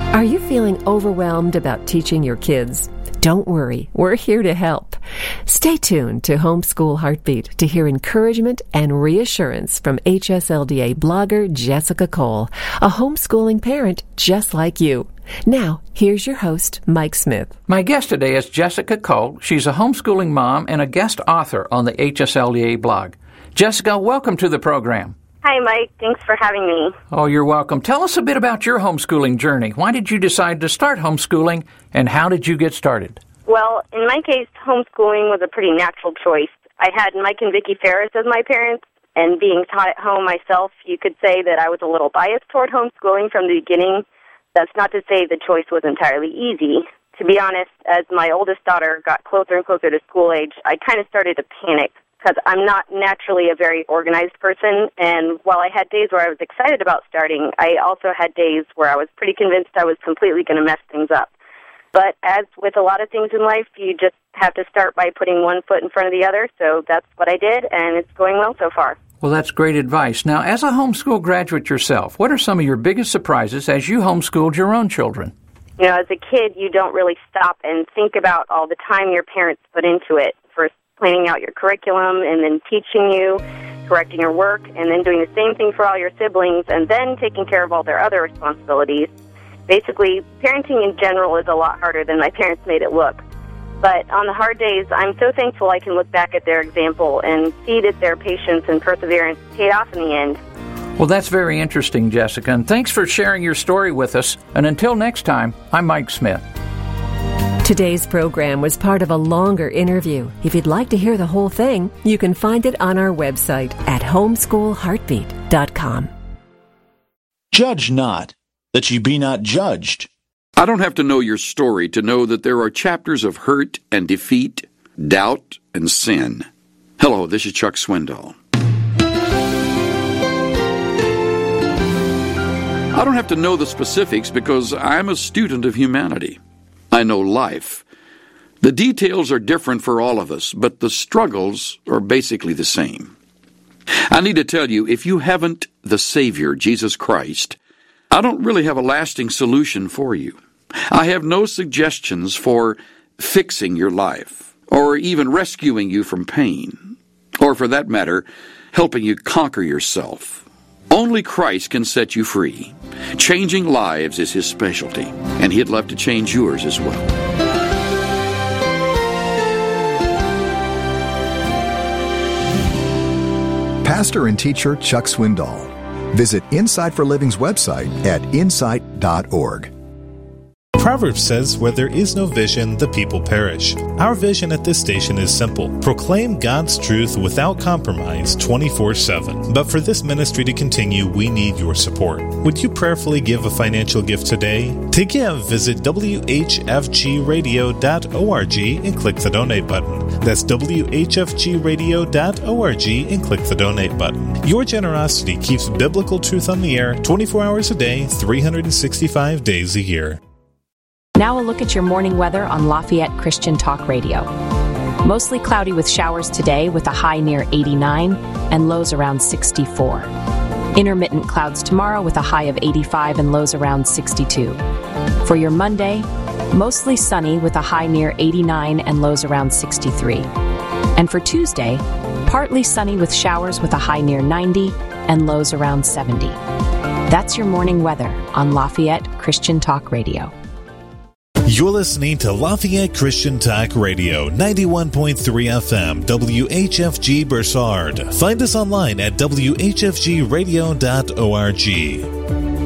Are you feeling overwhelmed about teaching your kids? Don't worry, we're here to help. Stay tuned to Homeschool Heartbeat to hear encouragement and reassurance from HSLDA blogger Jessica Cole, a homeschooling parent just like you. Now, here's your host, Mike Smith. My guest today is Jessica Cole. She's a homeschooling mom and a guest author on the HSLDA blog. Jessica, welcome to the program. Hi, Mike. Thanks for having me. Oh, you're welcome. Tell us a bit about your homeschooling journey. Why did you decide to start homeschooling, and how did you get started? Well, in my case, homeschooling was a pretty natural choice. I had Mike and Vicki Ferris as my parents, and being taught at home myself, you could say that I was a little biased toward homeschooling from the beginning. That's not to say the choice was entirely easy. To be honest, as my oldest daughter got closer and closer to school age, I kind of started to panic, because I'm not naturally a very organized person, and while I had days where I was excited about starting, I also had days where I was pretty convinced I was completely going to mess things up. But as with a lot of things in life, you just have to start by putting one foot in front of the other, so that's what I did, and it's going well so far. Well, that's great advice. Now, as a homeschool graduate yourself, what are some of your biggest surprises as you homeschooled your own children? You know, as a kid, you don't really stop and think about all the time your parents put into it. First, planning out your curriculum, and then teaching you, correcting your work, and then doing the same thing for all your siblings, and then taking care of all their other responsibilities. Basically, parenting in general is a lot harder than my parents made it look. But on the hard days, I'm so thankful I can look back at their example and see that their patience and perseverance paid off in the end. Well, that's very interesting, Jessica, and thanks for sharing your story with us. And until next time, I'm Mike Smith. Today's program was part of a longer interview. If you'd like to hear the whole thing, you can find it on our website at homeschoolheartbeat.com. Judge not, that ye be not judged. I don't have to know your story to know that there are chapters of hurt and defeat, doubt and sin. Hello, this is Chuck Swindoll. I don't have to know the specifics because I'm a student of humanity. I know life. The details are different for all of us, but the struggles are basically the same. I need to tell you, if you haven't the Savior, Jesus Christ, I don't really have a lasting solution for you. I have no suggestions for fixing your life, or even rescuing you from pain, or for that matter, helping you conquer yourself. Only Christ can set you free. Changing lives is His specialty, and He'd love to change yours as well. Pastor and teacher Chuck Swindoll. Visit Insight for Living's website at insight.org. Proverbs says, where there is no vision, the people perish. Our vision at this station is simple. Proclaim God's truth without compromise 24/7. But for this ministry to continue, we need your support. Would you prayerfully give a financial gift today? To give, visit whfgradio.org and click the donate button. That's whfgradio.org and click the donate button. Your generosity keeps biblical truth on the air 24 hours a day, 365 days a year. Now a look at your morning weather on Lafayette Christian Talk Radio. Mostly cloudy with showers today with a high near 89 and lows around 64. Intermittent clouds tomorrow with a high of 85 and lows around 62. For your Monday, mostly sunny with a high near 89 and lows around 63. And for Tuesday, partly sunny with showers with a high near 90 and lows around 70. That's your morning weather on Lafayette Christian Talk Radio. You're listening to Lafayette Christian Talk Radio, 91.3 FM, WHFG Bursard. Find us online at whfgradio.org.